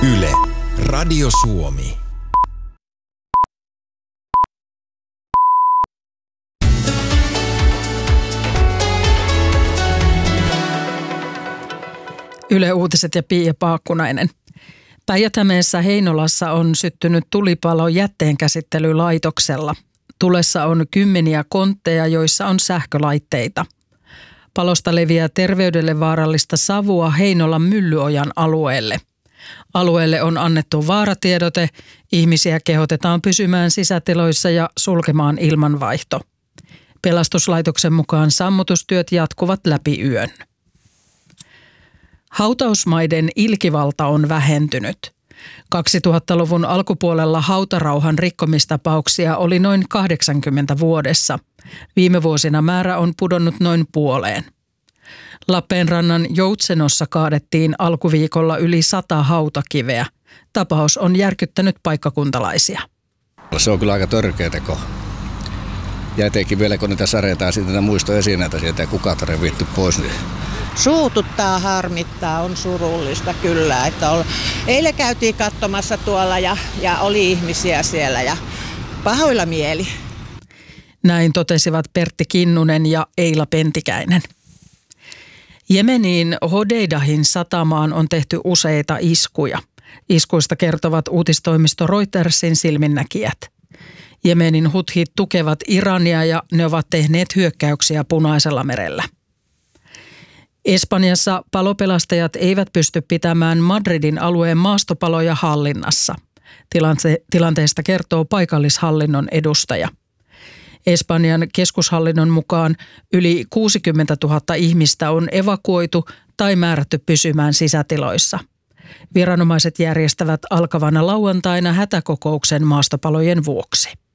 Yle, Radio Suomi. Yle Uutiset ja Pia Paakkunainen. Päijät-Hämeessä Heinolassa on syttynyt tulipalo jätteenkäsittelylaitoksella. Tulessa on kymmeniä kontteja, joissa on sähkölaitteita. Palosta leviää terveydelle vaarallista savua Heinolan Myllyojan alueelle. Alueelle on annettu vaaratiedote, ihmisiä kehotetaan pysymään sisätiloissa ja sulkemaan ilmanvaihto. Pelastuslaitoksen mukaan sammutustyöt jatkuvat läpi yön. Hautausmaiden ilkivalta on vähentynyt. 2000-luvun alkupuolella hautarauhan rikkomistapauksia oli noin 80 vuodessa. Viime vuosina määrä on pudonnut noin puoleen. Lappeenrannan Joutsenossa kaadettiin alkuviikolla yli 100 hautakiveä. Tapaus on järkyttänyt paikkakuntalaisia. Se on kyllä aika törkeä teko. Ja etenkin vielä kun niitä saretaan sitten muistoesineitä sieltä ja kukaan tarvitse viitty pois. Niin suututtaa, harmittaa, on surullista kyllä. Että eilen käytiin katsomassa tuolla ja oli ihmisiä siellä ja pahoilla mieli. Näin totesivat Pertti Kinnunen ja Eila Pentikäinen. Jemeniin Hodeidahin satamaan on tehty useita iskuja. Iskuista kertovat uutistoimisto Reutersin silminnäkijät. Jemenin huthit tukevat Irania ja ne ovat tehneet hyökkäyksiä Punaisella merellä. Espanjassa palopelastajat eivät pysty pitämään Madridin alueen maastopaloja hallinnassa. Tilanteesta kertoo paikallishallinnon edustaja. Espanjan keskushallinnon mukaan yli 60 000 ihmistä on evakuoitu tai määrätty pysymään sisätiloissa. Viranomaiset järjestävät alkavana lauantaina hätäkokouksen maastopalojen vuoksi.